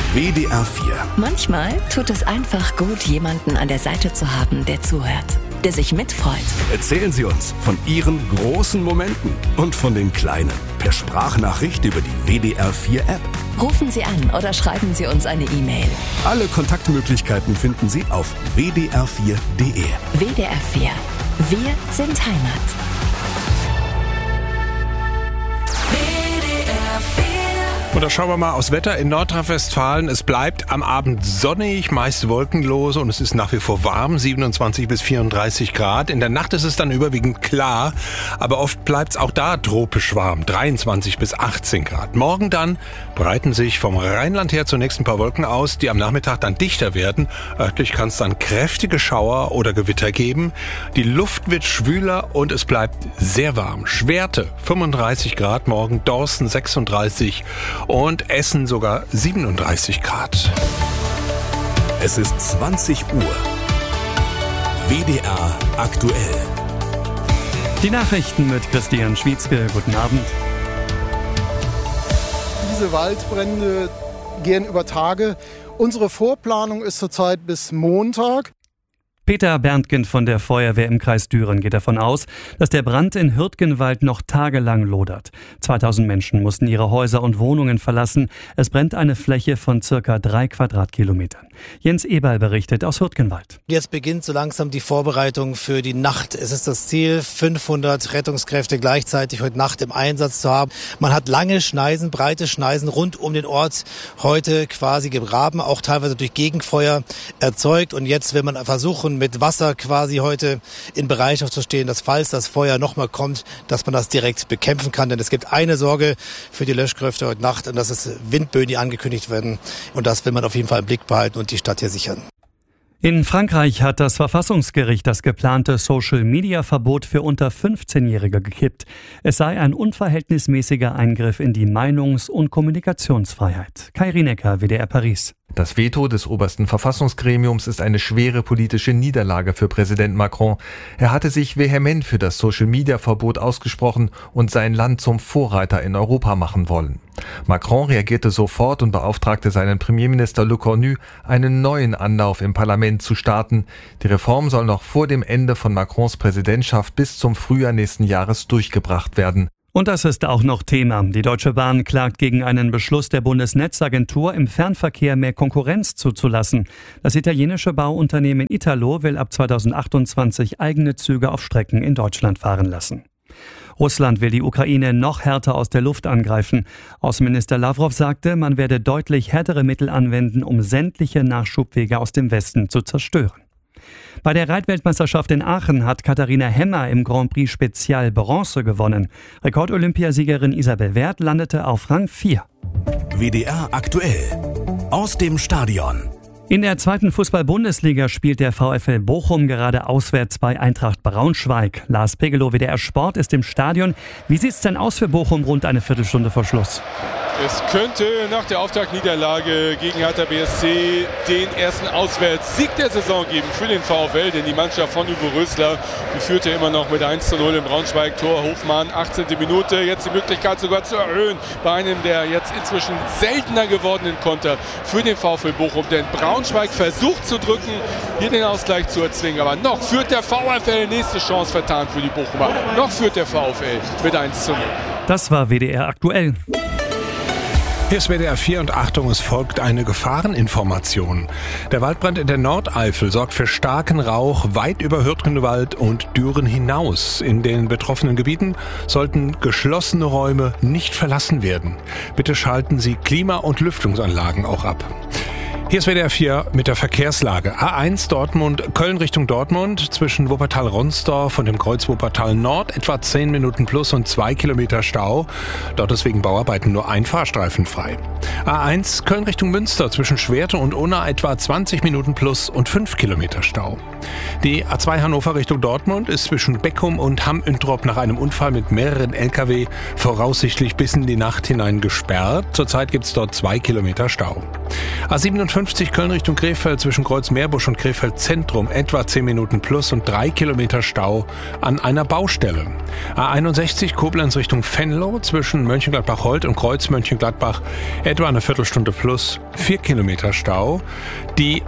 WDR 4. Manchmal tut es einfach gut, jemanden an der Seite zu haben, der zuhört, der sich mitfreut. Erzählen Sie uns von Ihren großen Momenten und von den kleinen. Per Sprachnachricht über die WDR 4 App. Rufen Sie an oder schreiben Sie uns eine E-Mail. Alle Kontaktmöglichkeiten finden Sie auf wdr4.de. WDR 4. Wir sind Heimat. Und da schauen wir mal aufs Wetter in Nordrhein-Westfalen. Es bleibt am Abend sonnig, meist wolkenlos und es ist nach wie vor warm, 27 bis 34 Grad. In der Nacht ist es dann überwiegend klar, aber oft bleibt es auch da tropisch warm, 23 bis 18 Grad. Morgen dann breiten sich vom Rheinland her zunächst ein paar Wolken aus, die am Nachmittag dann dichter werden. Örtlich kann es dann kräftige Schauer oder Gewitter geben. Die Luft wird schwüler und es bleibt sehr warm. Schwerte 35 Grad morgen, Dorsten 36 und Essen sogar 37 Grad. Es ist 20 Uhr. WDR aktuell. Die Nachrichten mit Christian Schwietzke. Guten Abend. Diese Waldbrände gehen über Tage. Unsere Vorplanung ist zurzeit bis Montag. Peter Berntgen von der Feuerwehr im Kreis Düren geht davon aus, dass der Brand in Hürtgenwald noch tagelang lodert. 2000 Menschen mussten ihre Häuser und Wohnungen verlassen. Es brennt eine Fläche von circa 3 Quadratkilometern. Jens Eberl berichtet aus Hürtgenwald. Jetzt beginnt so langsam die Vorbereitung für die Nacht. Es ist das Ziel, 500 Rettungskräfte gleichzeitig heute Nacht im Einsatz zu haben. Man hat lange Schneisen, breite Schneisen rund um den Ort heute quasi gegraben, auch teilweise durch Gegenfeuer erzeugt. Und jetzt will man versuchen, mit Wasser quasi heute in Bereitschaft zu stehen, dass falls das Feuer nochmal kommt, dass man das direkt bekämpfen kann. Denn es gibt eine Sorge für die Löschkräfte heute Nacht und das ist Windböen, die angekündigt werden. Und das will man auf jeden Fall im Blick behalten und die Stadt hier sichern. In Frankreich hat das Verfassungsgericht das geplante Social-Media-Verbot für unter 15-Jährige gekippt. Es sei ein unverhältnismäßiger Eingriff in die Meinungs- und Kommunikationsfreiheit. Kai Rienecker, WDR Paris. Das Veto des obersten Verfassungsgremiums ist eine schwere politische Niederlage für Präsident Macron. Er hatte sich vehement für das Social-Media-Verbot ausgesprochen und sein Land zum Vorreiter in Europa machen wollen. Macron reagierte sofort und beauftragte seinen Premierminister Le Cornu, einen neuen Anlauf im Parlament zu starten. Die Reform soll noch vor dem Ende von Macrons Präsidentschaft bis zum Frühjahr nächsten Jahres durchgebracht werden. Und das ist auch noch Thema. Die Deutsche Bahn klagt gegen einen Beschluss der Bundesnetzagentur, im Fernverkehr mehr Konkurrenz zuzulassen. Das italienische Bauunternehmen Italo will ab 2028 eigene Züge auf Strecken in Deutschland fahren lassen. Russland will die Ukraine noch härter aus der Luft angreifen. Außenminister Lavrov sagte, man werde deutlich härtere Mittel anwenden, um sämtliche Nachschubwege aus dem Westen zu zerstören. Bei der Reitweltmeisterschaft in Aachen hat Katharina Hemmer im Grand Prix Spezial Bronze gewonnen. Rekordolympiasiegerin Isabel Werth landete auf Rang 4. WDR aktuell. Aus dem Stadion. In der 2. Fußball-Bundesliga spielt der VfL Bochum gerade auswärts bei Eintracht Braunschweig. Lars Pegelow, WDR Sport, ist im Stadion. Wie sieht's denn aus für Bochum rund eine Viertelstunde vor Schluss? Es könnte nach der Auftaktniederlage gegen Hertha BSC den ersten Auswärtssieg der Saison geben für den VfL, denn die Mannschaft von Uwe Rösler, die führte immer noch mit 1:0 im Braunschweig-Tor. Hofmann, 18. Minute, jetzt die Möglichkeit sogar zu erhöhen bei einem der jetzt inzwischen seltener gewordenen Konter für den VfL Bochum, denn Braunschweig versucht zu drücken, hier den Ausgleich zu erzwingen, aber noch führt der VfL, nächste Chance vertan für die Bochumer, noch führt der VfL mit 1:0. Das war WDR aktuell. Hier ist WDR 4 und Achtung, es folgt eine Gefahreninformation. Der Waldbrand in der Nordeifel sorgt für starken Rauch weit über Hürtgenwald und Düren hinaus. In den betroffenen Gebieten sollten geschlossene Räume nicht verlassen werden. Bitte schalten Sie Klima- und Lüftungsanlagen auch ab. Hier ist WDR 4 mit der Verkehrslage. A1 Dortmund, Köln Richtung Dortmund, zwischen Wuppertal-Ronsdorf und dem Kreuz Wuppertal Nord etwa 10 Minuten plus und 2 Kilometer Stau. Dort ist wegen Bauarbeiten nur ein Fahrstreifen frei. A1 Köln Richtung Münster, zwischen Schwerte und Unna etwa 20 Minuten plus und 5 Kilometer Stau. Die A2 Hannover Richtung Dortmund ist zwischen Beckum und Hamm-Üntrop nach einem Unfall mit mehreren Lkw voraussichtlich bis in die Nacht hinein gesperrt. Zurzeit gibt es dort 2 Kilometer Stau. A57 Köln Richtung Krefeld zwischen Kreuzmeerbusch und Krefeld Zentrum etwa 10 Minuten plus und 3 Kilometer Stau an einer Baustelle. A61 Koblenz Richtung Venlo zwischen Mönchengladbach-Holt und Kreuz Mönchengladbach etwa eine Viertelstunde plus 4 Kilometer Stau. Die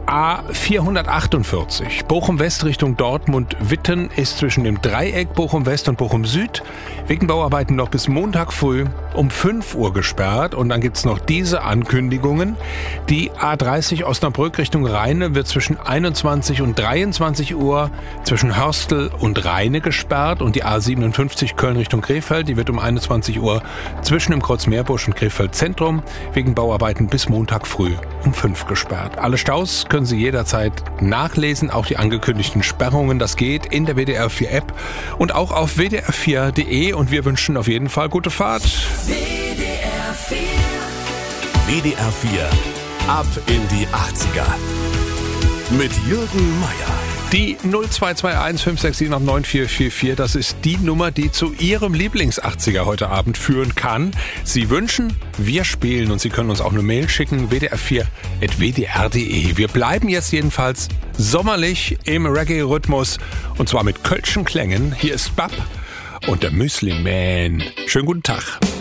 A448 Bochum West Richtung Dortmund-Witten ist zwischen dem Dreieck Bochum West und Bochum Süd wegen Bauarbeiten noch bis Montag früh um 5 Uhr gesperrt. Und dann gibt's noch diese Ankündigungen. Die A30 Osnabrück Richtung Rheine wird zwischen 21 und 23 Uhr zwischen Hörstel und Rheine gesperrt. Und die A57 Köln Richtung Krefeld, die wird um 21 Uhr zwischen dem Kreuzmeerbusch und Krefeld Zentrum wegen Bauarbeiten bis Montag früh um 5 gesperrt. Alle Staus können Sie jederzeit nachlesen, auch die angekündigten Sperrungen. Das geht in der WDR 4 App und auch auf wdr4.de. Und wir wünschen auf jeden Fall gute Fahrt. WDR 4. WDR 4. Ab in die 80er. Mit Jürgen Meier. Die 0221 567 9444, das ist die Nummer, die zu Ihrem Lieblings-80er heute Abend führen kann. Sie wünschen, wir spielen, und Sie können uns auch eine Mail schicken, wdr4@wdr.de. Wir bleiben jetzt jedenfalls sommerlich im Reggae-Rhythmus und zwar mit kölschen Klängen. Hier ist Bab und der Müsli Man. Schönen guten Tag.